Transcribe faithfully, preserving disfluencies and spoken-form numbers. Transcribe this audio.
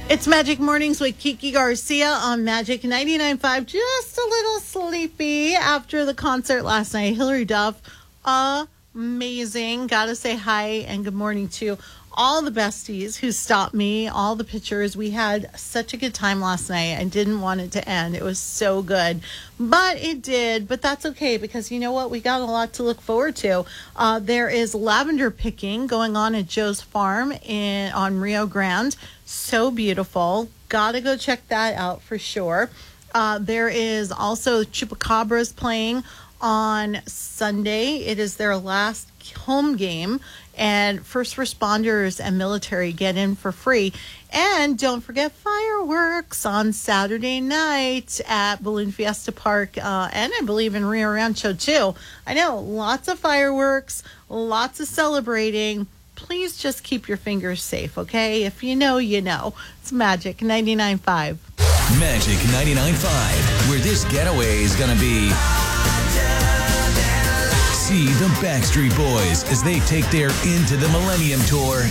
It's Magic Mornings with Kiki Garcia on Magic ninety-nine point five. Just a little sleepy after the concert last night. Hilary Duff, amazing. Gotta say hi and good morning to all the besties who stopped me, all the pictures. We had such a good time last night. I didn't want it to end. It was so good. But it did. But that's okay because you know what? We got a lot to look forward to. Uh, there is lavender picking going on at Joe's Farm in on Rio Grande. So beautiful. Gotta go check that out for sure. Uh, there is also Chupacabras playing on Sunday. It is their last home game, and first responders and military get in for free. And don't forget fireworks on Saturday night at Balloon Fiesta Park, uh, and I believe in Rio Rancho too. I know, lots of fireworks, lots of celebrating. Please just keep your fingers safe, okay? If you know, you know. It's Magic ninety-nine point five. Magic ninety-nine point five, where this getaway is going to be... See the Backstreet Boys as they take their Into the Millennium tour